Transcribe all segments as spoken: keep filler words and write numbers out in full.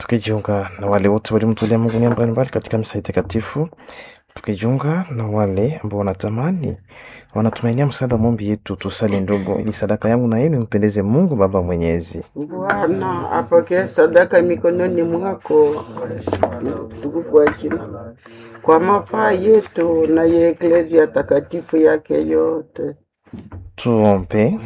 tukijiunga na wale wote walimtolea Mungu nia mbalimbali katika misa takatifu, tukijiunga na wale ambao wanatamani wanatumainia msaada wa maombi yetu. Tusali ndugu, ili sadaka yangu na yenu impendeze Mungu Baba Mwenyezi. Bwana apokee sadaka mikononi mwako, tukufu jina, kwa mafaa yetu na ya Eklezia takatifu yake yote. Tuombe.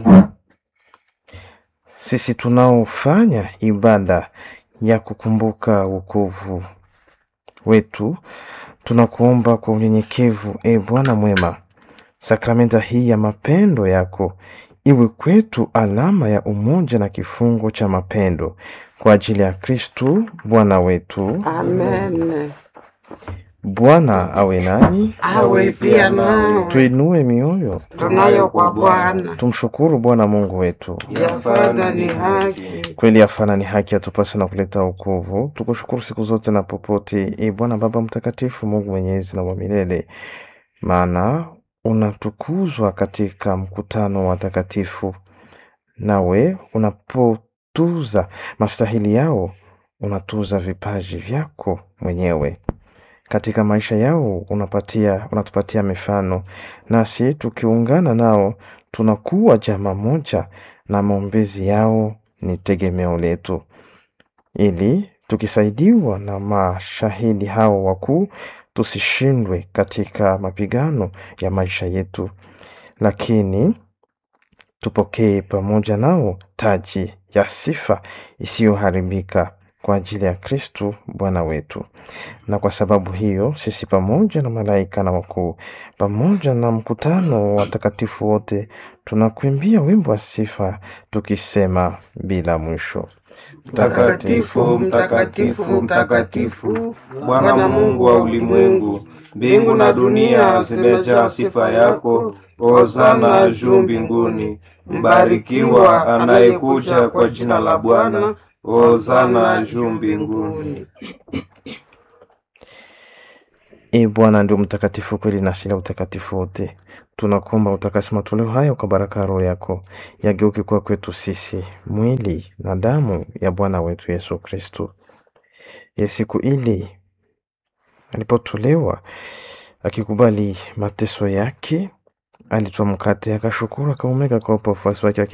Sisi tunaofanya ibada ya kukumbuka wokovu wetu, tunakuomba kwa unyenyekevu, e Bwana mwema, sakramenta hii ya mapendo yako iwe kwetu alama ya umoja na kifungo cha mapendo, kwa ajili ya Kristu Bwana wetu. Amen. Bwana awe nanyi, Awe pia nawe. tuinue mioyo, Tunayo kwa Bwana. tumshukuru Bwana Mungu wetu. Yafana ni haki. Kweli yafana ni haki, atupasa na kuleta wokovu. Tukushukuru siku zote na popote, e Bwana Baba Mtakatifu, Mungu Mwenyezi na wa milele, maana unatukuzwa katika mkutano wa takatifu, nawe unapotuza mastahili yao, unatuza vipaji vyako mwenyewe. Katika maisha yao unapatia unatupatia mifano, nasi tukiungana nao tunakuwa jamaa moja, na maombezi yao ni tegemeo letu, ili tukisaidiwa na mashahidi hao wakuu tusishindwe katika mapigano ya maisha yetu, lakini tupokee pamoja nao taji ya sifa isiyoharibika kwa ajili ya Kristu Bwana wetu. Na kwa sababu hiyo sisi pamoja na malaika na wakuu, pamoja na mkutano wa watakatifu wote, tunakuimbia wimbo wa sifa tukisema bila mwisho: Mtakatifu, mtakatifu, mtakatifu, Bwana Mungu wa ulimwengu, mbingu na dunia zimejaa sifa yako. Hosana juu mbinguni. Mbarikiwa anayekuja kwa jina la Bwana. Hosana juu mbinguni. E Bwana ndio mtakatifu kweli na asili ya utakatifu wote. Tunakuomba utakase matoleo haya kwa baraka ya Roho yako, yageuke kwa kwetu sisi mwili na damu ya Bwana wetu Yesu Kristo. Ya siku ile alipotolewa akikubali mateso yake, alitoa mkate, akashukuru, akaumega kwa wafuasi wake